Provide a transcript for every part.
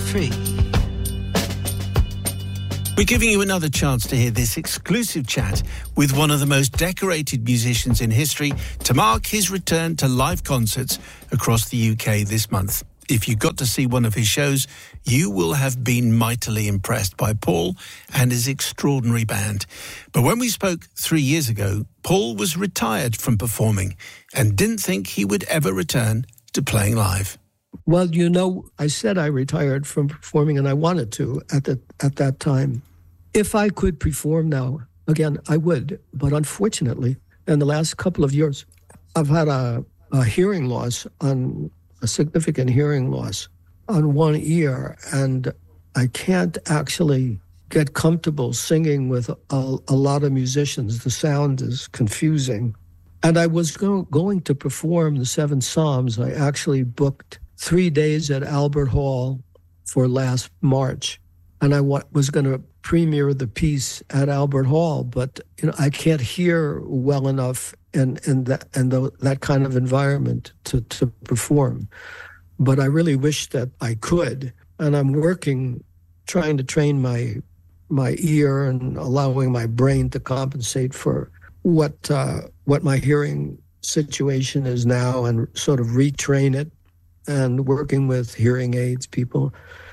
free. We're giving you another chance to hear this exclusive chat with one of the most decorated musicians in history to mark his return to live concerts across the UK this month. If you got to see one of his shows, you will have been mightily impressed by Paul and his extraordinary band. But when we spoke 3 years ago, Paul was retired from performing and didn't think he would ever return to playing live. Well, you know, I said I retired from performing, and I wanted to at that time. If I could perform now, again, I would. But unfortunately, in the last couple of years, I've had a hearing loss, a significant hearing loss on one ear, and I can't actually get comfortable singing with a lot of musicians. The sound is confusing. And I was going to perform the 7 Psalms. I actually booked 3 days at Albert Hall for last March. And I was going to premiere the piece at Albert Hall, but I can't hear well enough in that kind of environment to perform. But I really wish that I could. And I'm working, trying to train my ear and allowing my brain to compensate for what my hearing situation is now, and sort of retrain it, and working with hearing aids people.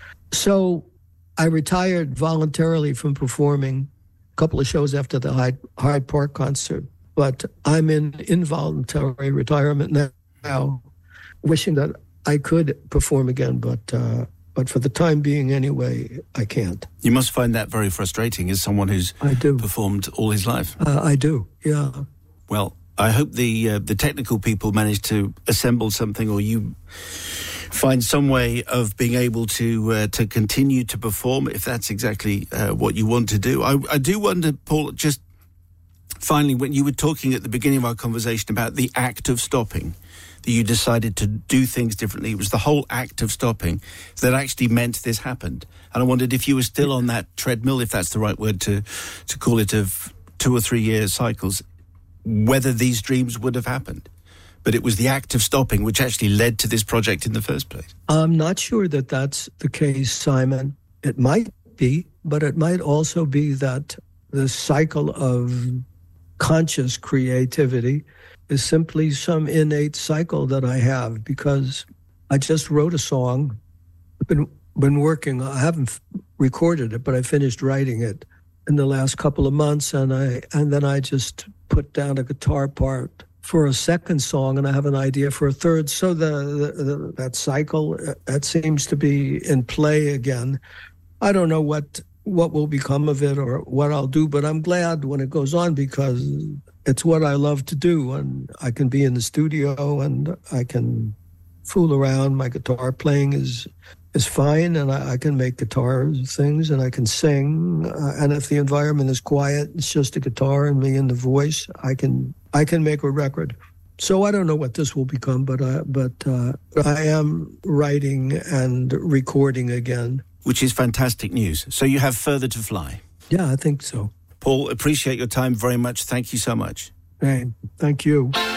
So I retired voluntarily from performing a couple of shows after the Hyde Park concert, but I'm in involuntary retirement now, wishing that I could perform again, but for the time being anyway, I can't. You must find that very frustrating as someone who's performed all his life. I do, yeah. Well, I hope the technical people manage to assemble something, or you find some way of being able to continue to perform, if that's exactly what you want to do. I do wonder, Paul, just finally, when you were talking at the beginning of our conversation about the act of stopping, that you decided to do things differently. It was the whole act of stopping that actually meant this happened. And I wondered if you were still on that treadmill, if that's the right word to call it, of 2 or 3 year cycles, whether these dreams would have happened. But it was the act of stopping which actually led to this project in the first place. I'm not sure that that's the case, Simon. It might be, but it might also be that the cycle of conscious creativity is simply some innate cycle that I have, because I just wrote a song. I've been working. I haven't recorded it, but I finished writing it in the last couple of months, and then I just put down a guitar part for a second song, and I have an idea for a third. So that cycle, that seems to be in play again. I don't know what will become of it or what I'll do, but I'm glad when it goes on, because it's what I love to do, and I can be in the studio and I can fool around. My guitar playing is fine, and I can make guitar things, and I can sing. And if the environment is quiet, it's just a guitar and me and the voice, I can make a record. So I don't know what this will become, but I am writing and recording again. Which is fantastic news. So you have further to fly. Yeah, I think so. Paul, appreciate your time very much. Thank you so much. Hey, thank you.